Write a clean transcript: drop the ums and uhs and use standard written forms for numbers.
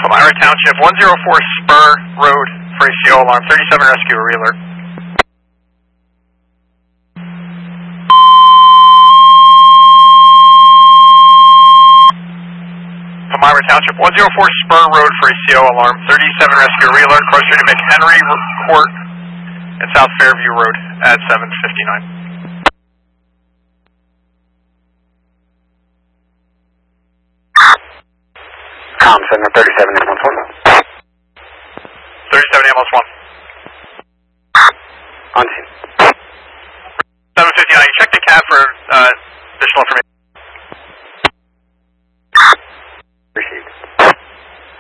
Palmyra Township, 104 Spur Road for ACO alarm, 37 rescue, a reeler. Palmyra Township, 104 Spur Road for ACO alarm, 37 rescue, a reeler, cross street to McHenry Court and South Fairview Road at 7:59. Com Center, 37 ambulance 1. 37 ambulance 1. On scene. 7:59. You check the cab for additional information.